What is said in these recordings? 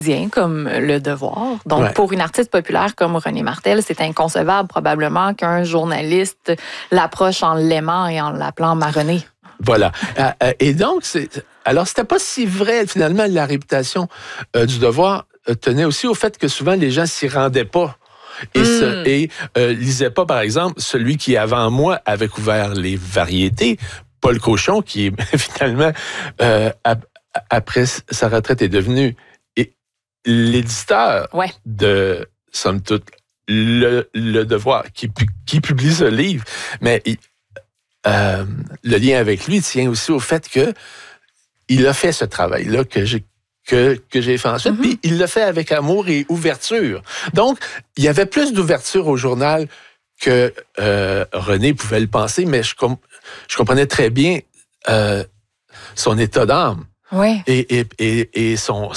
comme Le Devoir. Donc, Ouais. pour une artiste populaire comme René Martel, c'est inconcevable probablement qu'un journaliste l'approche en l'aimant et en l'appelant ma René. Voilà. Et donc, alors, c'était pas si vrai, finalement, la réputation du Devoir tenait aussi au fait que souvent, les gens s'y rendaient pas. Et lisaient pas, par exemple, celui qui, avant moi, avait couvert les variétés, Paul Cauchon, qui, finalement, après sa retraite, est devenu l'éditeur de, somme toute, le Devoir, qui publie ce livre. Mais le lien avec lui tient aussi au fait que il a fait ce travail-là que j'ai fait ensuite, puis il l'a fait avec amour et ouverture. Donc, il y avait plus d'ouverture au journal que René pouvait le penser, mais je comprenais très bien son état d'âme. Oui. Et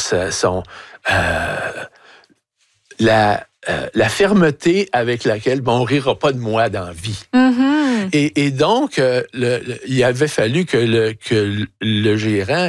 la fermeté avec laquelle on rira pas de moi dans la vie. Mm-hmm. Et donc, il avait fallu que le gérant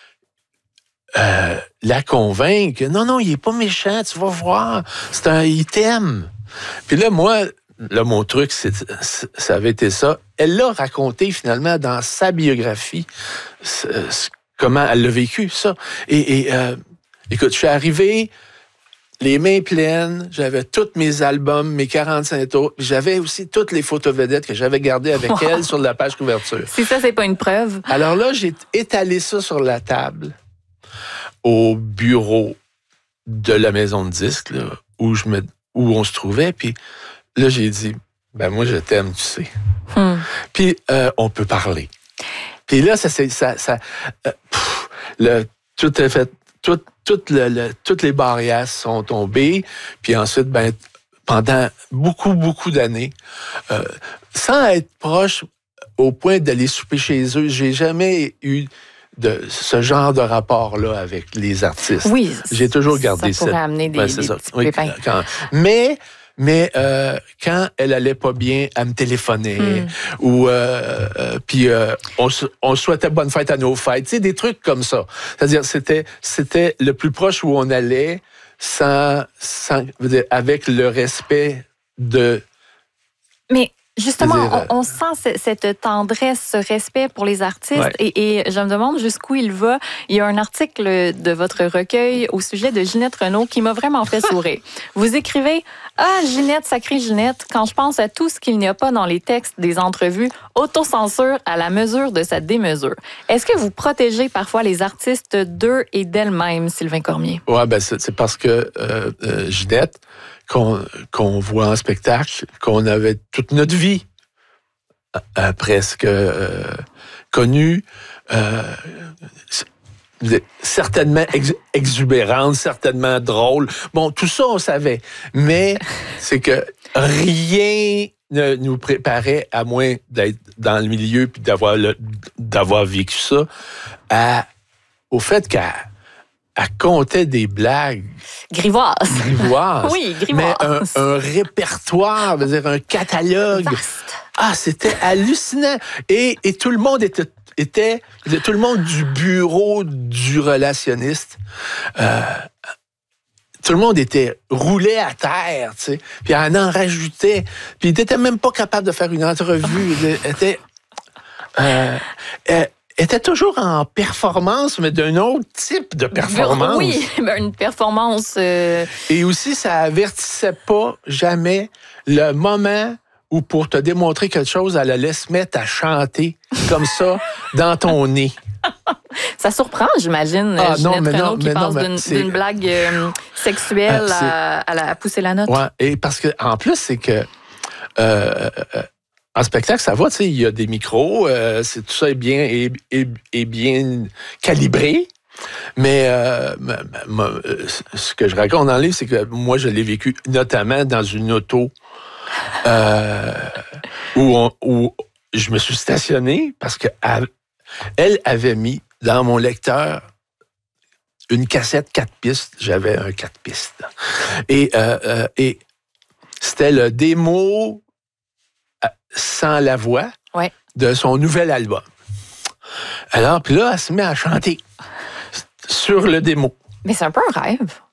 la convainque. Non, il est pas méchant, tu vas voir. Il t'aime. Puis là, moi, mon truc, ça avait été ça. Elle l'a raconté finalement dans sa biographie, comment elle l'a vécu, ça. Et écoute, je suis arrivé les mains pleines, j'avais tous mes albums, mes 45 tours, j'avais aussi toutes les photos vedettes que j'avais gardées avec elle sur la page couverture. Si ça, c'est pas une preuve. Alors là, j'ai étalé ça sur la table au bureau de la maison de disques, là, où on se trouvait, puis là, j'ai dit, moi, je t'aime, tu sais. Puis, on peut parler. Puis là, tout est fait, toutes les barrières sont tombées. Puis ensuite, pendant beaucoup, beaucoup d'années, sans être proche au point d'aller souper chez eux, j'ai jamais eu de ce genre de rapport-là avec les artistes. Oui, j'ai toujours gardé ça. Ça pourrait amener des petits pépins. Mais quand elle allait pas bien, elle me téléphonait ou puis on se souhaitait bonne fête à nos fêtes, tu sais, des trucs comme ça. C'est-à-dire c'était le plus proche où on allait sans avec le respect de. Mais justement, on sent cette tendresse, ce respect pour les artistes et je me demande jusqu'où il va. Il y a un article de votre recueil au sujet de Ginette Renault qui m'a vraiment fait sourire. Vous écrivez « Ah, Ginette, sacrée Ginette, quand je pense à tout ce qu'il n'y a pas dans les textes des entrevues, autocensure à la mesure de sa démesure. » Est-ce que vous protégez parfois les artistes d'eux et d'elles-mêmes, Sylvain Cormier? Oui, c'est parce que Ginette, qu'on voit en spectacle, qu'on avait toute notre vie presque connue, certainement exubérante, certainement drôle. Bon, tout ça, on savait. Mais c'est que rien ne nous préparait, à moins d'être dans le milieu puis d'avoir vécu ça, au fait qu'elle comptait des blagues. Grivoises. Oui, grivoises. Mais un répertoire, c'est-à-dire un catalogue. Vaste. Ah, c'était hallucinant. Et tout le monde était tout le monde du bureau du relationniste. Tout le monde était roulé à terre, tu sais. Puis elle en rajoutait. Puis il n'était même pas capable de faire une entrevue. était toujours en performance, mais d'un autre type de performance. Oui, une performance. Et aussi, ça avertissait pas jamais le moment où, pour te démontrer quelque chose, elle allait se mettre à chanter comme ça dans ton nez. Ça surprend, j'imagine, Ginette Renault qui passe d'une blague sexuelle à pousser la note. Oui, et parce que en plus, c'est que en spectacle, ça va, tu sais, il y a des micros, tout ça est bien calibré. Mais ce que je raconte dans le livre, c'est que moi, je l'ai vécu notamment dans une auto où je me suis stationné parce qu'elle avait mis dans mon lecteur une cassette 4 pistes. J'avais un 4 pistes. Et c'était le démo sans la voix de son nouvel album. Alors, puis là, elle se met à chanter sur le démo. Mais c'est un peu un rêve.